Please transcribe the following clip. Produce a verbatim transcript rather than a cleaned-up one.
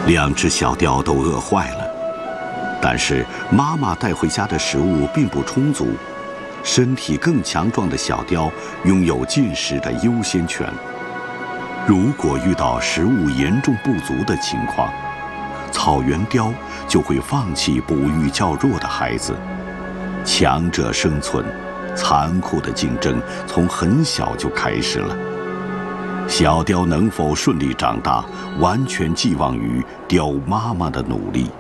两只小雕都饿坏了，但是妈妈带回家的食物并不充足，身体更强壮的小雕拥有进食的优先权。如果遇到食物严重不足的情况，草原雕就会放弃哺育较弱的孩子。强者生存，残酷的竞争从很小就开始了。小雕能否顺利长大，完全寄望于雕妈妈的努力。